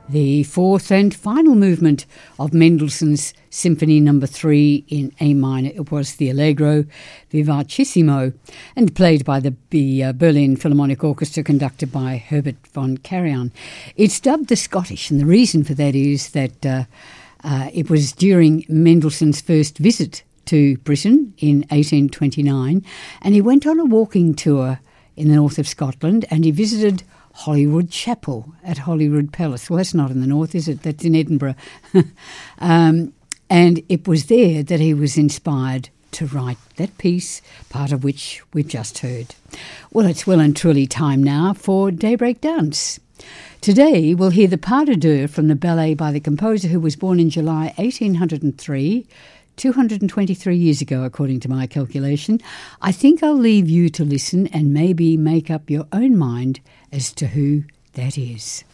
The fourth and final movement of Mendelssohn's Symphony No. 3 in A minor. It was the Allegro Vivacissimo and played by the Berlin Philharmonic Orchestra, conducted by Herbert von Karajan. It's dubbed the Scottish, and the reason for that is that it was during Mendelssohn's first visit to Britain in 1829, and he went on a walking tour in the north of Scotland, and he visited Holyrood Chapel at Holyrood Palace. Well, that's not in the north, is it? That's in Edinburgh. And it was there that he was inspired to write that piece, part of which we've just heard. Well, it's well and truly time now for Daybreak Dance. Today we'll hear the pas de deux from the ballet by the composer who was born in July 1803, 223 years ago, according to my calculation. I think I'll leave you to listen and maybe make up your own mind as to who that is.